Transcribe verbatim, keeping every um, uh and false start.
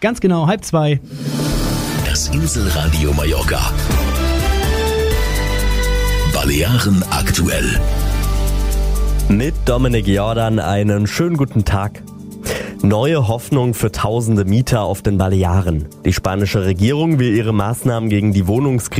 Ganz genau, halb zwei. Das Inselradio Mallorca. Balearen aktuell. Mit Dominik Jordan einen schönen guten Tag. Neue Hoffnung für tausende Mieter auf den Balearen. Die spanische Regierung will ihre Maßnahmen gegen die Wohnungskrise